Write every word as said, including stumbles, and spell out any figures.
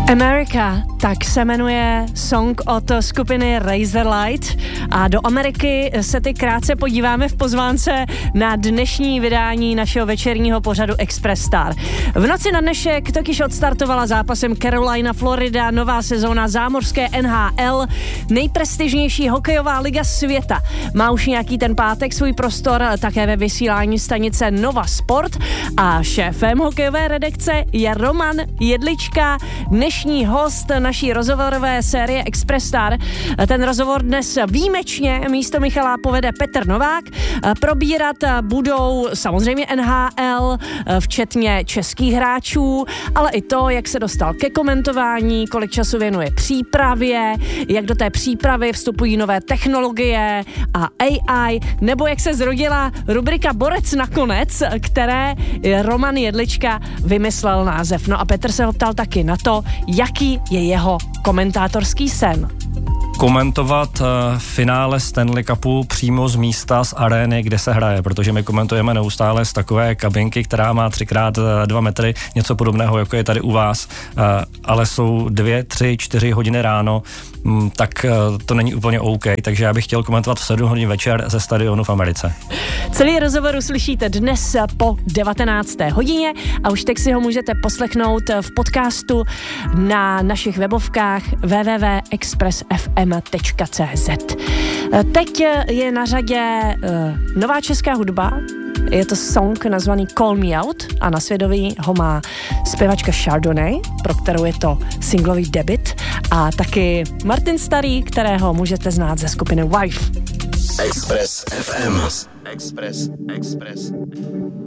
America, tak se jmenuje song od skupiny Razorlight a do Ameriky se ty krátce podíváme v pozvánce na dnešní vydání našeho večerního pořadu Express Star. V noci na dnešek totiž odstartovala zápasem Carolina, Florida, nová sezóna zámořské N H L, nejprestižnější hokejová liga světa. Má už nějaký ten pátek svůj prostor také ve vysílání stanice Nova Sport a šéfem hokejové redakce je Roman Jedlička, dnešní host naší rozhovorové série Express Star. Ten rozhovor dnes výjimečně místo Michala povede Petr Novák. Probírat budou samozřejmě N H L, včetně českých hráčů, ale i to, jak se dostal ke komentování, kolik času věnuje přípravě, jak do té přípravy vstupují nové technologie a A I, nebo jak se zrodila rubrika Borec nakonec, které Roman Jedlička vymyslel název. No a Petr se ho ptal taky na to, jaký je jeho komentátorský sen. Komentovat uh, finále Stanley Cupu přímo z místa, z arény, kde se hraje, protože my komentujeme neustále z takové kabinky, která má třikrát dva metry, něco podobného, jako je tady u vás, uh, ale jsou dvě, tři, čtyři hodiny ráno, um, tak uh, to není úplně OK, takže já bych chtěl komentovat v sedm hodin večer ze stadionu v Americe. Celý rozhovor uslyšíte dnes po devatenácté hodině a už teď si ho můžete poslechnout v podcastu na našich webovkách w w w tečka express f m tečka c z. Teď je na řadě uh, nová česká hudba. Je to song nazvaný Call Me Out a na svědomí ho má zpěvačka Chardonnay, pro kterou je to singlový debut, a taky Martin Starý, kterého můžete znát ze skupiny Wife. Express F M. Express, Express.